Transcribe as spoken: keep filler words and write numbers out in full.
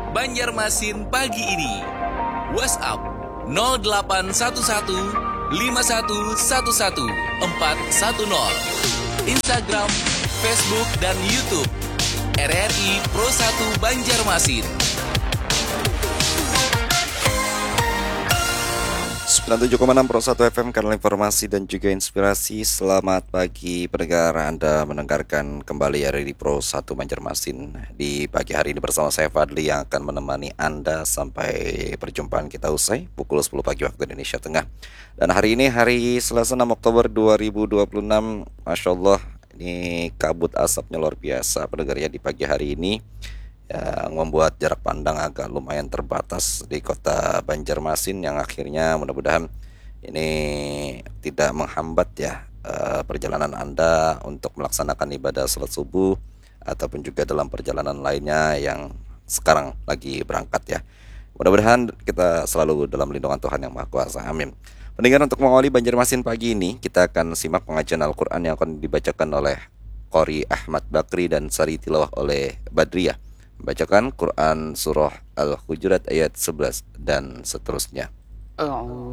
Banjarmasin pagi ini. WhatsApp nol delapan satu satu lima satu satu satu empat satu nol. Instagram, Facebook, dan YouTube R R I Pro satu Banjarmasin. sembilan puluh tujuh koma enam Pro satu F M, kanal informasi dan juga inspirasi. Selamat pagi pendengar, Anda mendengarkan kembali R R I Pro satu Banjarmasin. Di pagi hari ini bersama saya Fadli yang akan menemani Anda sampai perjumpaan kita usai pukul sepuluh pagi waktu Indonesia Tengah. Dan hari ini hari Selasa enam Oktober dua ribu dua puluh enam. Masya Allah, ini kabut asapnya luar biasa pendengar ya di pagi hari ini, yang membuat jarak pandang agak lumayan terbatas di kota Banjarmasin, yang akhirnya mudah-mudahan ini tidak menghambat ya uh, perjalanan Anda untuk melaksanakan ibadah salat subuh ataupun juga dalam perjalanan lainnya yang sekarang lagi berangkat ya. Mudah-mudahan kita selalu dalam lindungan Tuhan Yang Maha Kuasa. Amin. Pendengar, untuk mengawali Banjarmasin pagi ini, kita akan simak pengajian Al-Quran yang akan dibacakan oleh Qori Ahmad Bakri dan sari tilawah oleh Badriyah. Bacakan Quran Surah Al-Hujurat ayat sebelas dan seterusnya.